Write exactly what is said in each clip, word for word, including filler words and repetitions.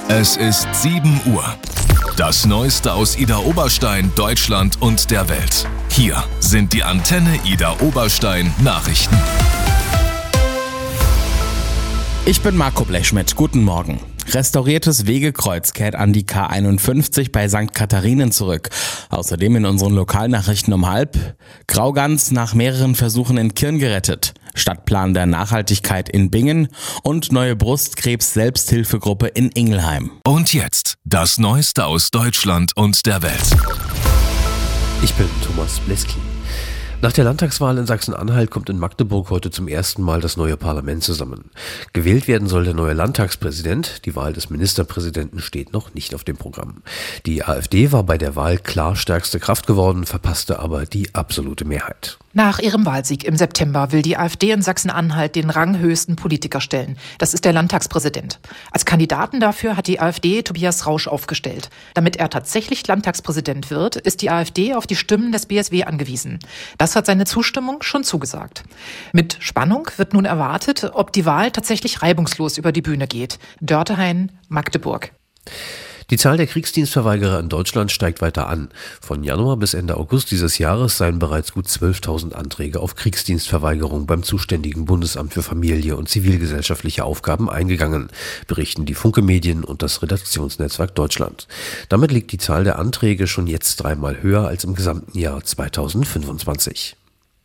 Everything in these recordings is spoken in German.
Es ist sieben Uhr. Das Neueste aus Idar Oberstein, Deutschland und der Welt. Hier sind die Antenne Idar Oberstein Nachrichten. Ich bin Marco Blechschmidt. Guten Morgen. Restauriertes Wegekreuz kehrt an die K einundfünfzig bei Sankt Katharinen zurück. Außerdem in unseren Lokalnachrichten um halb. Graugans nach mehreren Versuchen in Kirn gerettet. Stadtplan der Nachhaltigkeit in Bingen und neue Brustkrebs-Selbsthilfegruppe in Ingelheim. Und jetzt das Neueste aus Deutschland und der Welt. Ich bin Thomas Bleski. Nach der Landtagswahl in Sachsen-Anhalt kommt in Magdeburg heute zum ersten Mal das neue Parlament zusammen. Gewählt werden soll der neue Landtagspräsident. Die Wahl des Ministerpräsidenten steht noch nicht auf dem Programm. Die AfD war bei der Wahl klar stärkste Kraft geworden, verpasste aber die absolute Mehrheit. Nach ihrem Wahlsieg im September will die AfD in Sachsen-Anhalt den ranghöchsten Politiker stellen. Das ist der Landtagspräsident. Als Kandidaten dafür hat die AfD Tobias Rausch aufgestellt. Damit er tatsächlich Landtagspräsident wird, ist die AfD auf die Stimmen des B S W angewiesen. Das hat seine Zustimmung schon zugesagt. Mit Spannung wird nun erwartet, ob die Wahl tatsächlich reibungslos über die Bühne geht. Dörtehain, Magdeburg. Die Zahl der Kriegsdienstverweigerer in Deutschland steigt weiter an. Von Januar bis Ende August dieses Jahres seien bereits gut zwölftausend Anträge auf Kriegsdienstverweigerung beim zuständigen Bundesamt für Familie und zivilgesellschaftliche Aufgaben eingegangen, berichten die Funke Medien und das Redaktionsnetzwerk Deutschland. Damit liegt die Zahl der Anträge schon jetzt dreimal höher als im gesamten Jahr zweitausendfünfundzwanzig.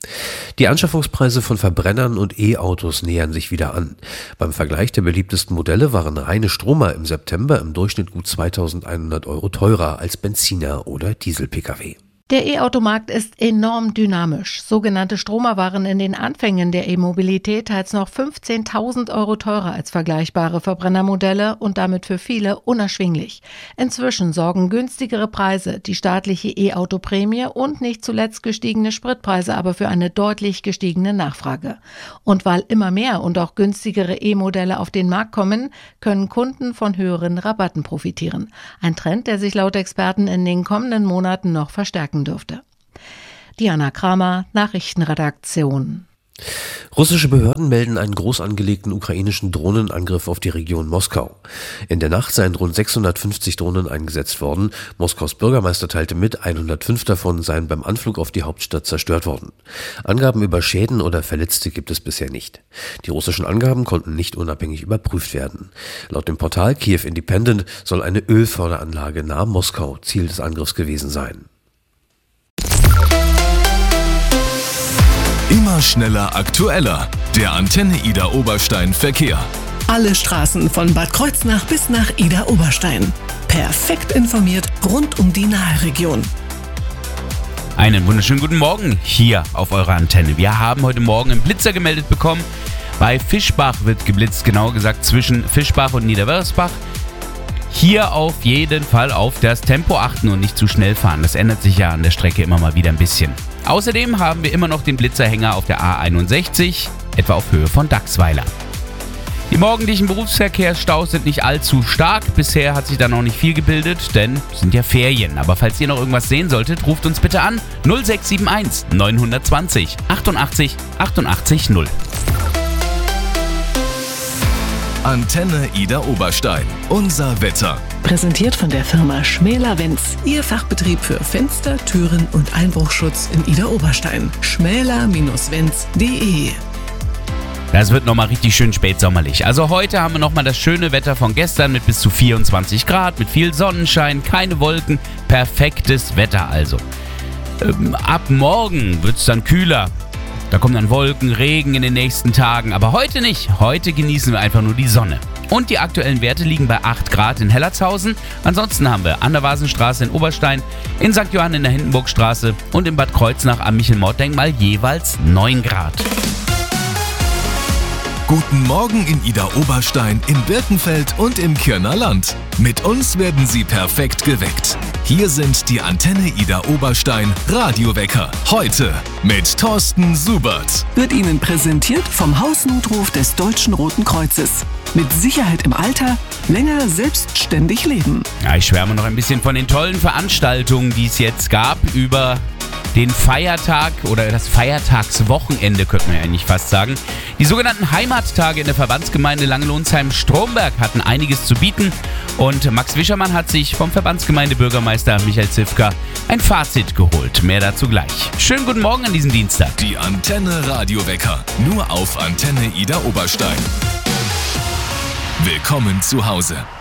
Die Anschaffungspreise von Verbrennern und E-Autos nähern sich wieder an. Beim Vergleich der beliebtesten Modelle waren reine Stromer im September im Durchschnitt gut zweitausendeinhundert Euro teurer als Benziner oder Diesel-Pkw. Der E-Automarkt ist enorm dynamisch. Sogenannte Stromer waren in den Anfängen der E-Mobilität teils noch fünfzehntausend Euro teurer als vergleichbare Verbrennermodelle und damit für viele unerschwinglich. Inzwischen sorgen günstigere Preise, die staatliche E-Auto-Prämie und nicht zuletzt gestiegene Spritpreise aber für eine deutlich gestiegene Nachfrage. Und weil immer mehr und auch günstigere E-Modelle auf den Markt kommen, können Kunden von höheren Rabatten profitieren. Ein Trend, der sich laut Experten in den kommenden Monaten noch verstärken dürfte. Diana Kramer, Nachrichtenredaktion. Russische Behörden melden einen groß angelegten ukrainischen Drohnenangriff auf die Region Moskau. In der Nacht seien rund sechshundertfünfzig Drohnen eingesetzt worden. Moskaus Bürgermeister teilte mit, hundertfünf davon seien beim Anflug auf die Hauptstadt zerstört worden. Angaben über Schäden oder Verletzte gibt es bisher nicht. Die russischen Angaben konnten nicht unabhängig überprüft werden. Laut dem Portal Kiev Independent soll eine Ölförderanlage nahe Moskau Ziel des Angriffs gewesen sein. Immer schneller, aktueller. Der Antenne Idar Oberstein Verkehr. Alle Straßen von Bad Kreuznach bis nach Idar Oberstein. Perfekt informiert rund um die Nahe-Region. Einen wunderschönen guten Morgen hier auf eurer Antenne. Wir haben heute Morgen einen Blitzer gemeldet bekommen. Bei Fischbach wird geblitzt, genauer gesagt zwischen Fischbach und Niederwörsbach. Hier auf jeden Fall auf das Tempo achten und nicht zu schnell fahren. Das ändert sich ja an der Strecke immer mal wieder ein bisschen. Außerdem haben wir immer noch den Blitzerhänger auf der A einundsechzig, etwa auf Höhe von Dachsweiler. Die morgendlichen Berufsverkehrsstaus sind nicht allzu stark. Bisher hat sich da noch nicht viel gebildet, denn es sind ja Ferien. Aber falls ihr noch irgendwas sehen solltet, ruft uns bitte an null sechs sieben eins neun zwei null achtundachtzig achtundachtzig null. Antenne Idar Oberstein. Unser Wetter. Präsentiert von der Firma Schmäler Wenz. Ihr Fachbetrieb für Fenster, Türen und Einbruchschutz in Idar Oberstein. schmäler Bindestrich wenz punkt de. Das wird nochmal richtig schön spätsommerlich. Also heute haben wir nochmal das schöne Wetter von gestern mit bis zu vierundzwanzig Grad, mit viel Sonnenschein, keine Wolken. Perfektes Wetter also. Ähm, ab morgen wird es dann kühler. Da kommen dann Wolken, Regen in den nächsten Tagen, aber heute nicht. Heute genießen wir einfach nur die Sonne. Und die aktuellen Werte liegen bei acht Grad in Hellertshausen. Ansonsten haben wir an der Vasenstraße in Oberstein, in Sankt Johann in der Hindenburgstraße und in Bad Kreuznach am Michel-Mord-Denkmal jeweils neun Grad. Guten Morgen in Idar Oberstein, in Birkenfeld und im Kirner Land. Mit uns werden Sie perfekt geweckt. Hier sind die Antenne Idar Oberstein Radiowecker. Heute mit Thorsten Subert. Wird Ihnen präsentiert vom Hausnotruf des Deutschen Roten Kreuzes. Mit Sicherheit im Alter, länger selbstständig leben. Ja, ich schwärme noch ein bisschen von den tollen Veranstaltungen, die es jetzt gab über den Feiertag oder das Feiertagswochenende, könnte man ja eigentlich fast sagen. Die sogenannten Heimattage in der Verbandsgemeinde Langelohnsheim-Stromberg hatten einiges zu bieten Und Max Wischermann hat sich vom Verbandsgemeindebürgermeister Michael Zifka ein Fazit geholt. Mehr dazu gleich. Schönen guten Morgen an diesem Dienstag. Die Antenne Radiowecker. Nur auf Antenne Ida Oberstein. Willkommen zu Hause.